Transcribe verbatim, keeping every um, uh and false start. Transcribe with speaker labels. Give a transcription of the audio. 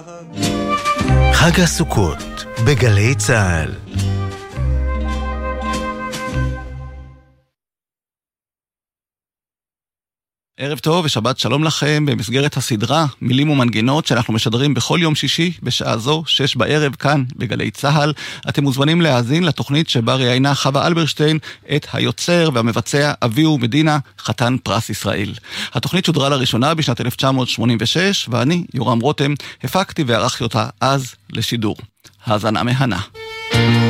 Speaker 1: חג הסוכות בגלי צהל. ערב טוב ושבת שלום לכם. במסגרת הסדרה מילים ומנגינות שאנחנו משדרים בכל יום שישי בשעה זו, שש בערב כאן בגלי צהל, אתם מוזמנים להאזין לתוכנית שבה ראיינה חווה אלברשטיין את היוצר והמבצע אביהו מדינה, חתן פרס ישראל. התוכנית שודרה לראשונה בשנת אלף תשע מאות שמונים ושש, ואני, יורם רותם, הפקתי וערכתי אותה אז לשידור. האזנה מהנה.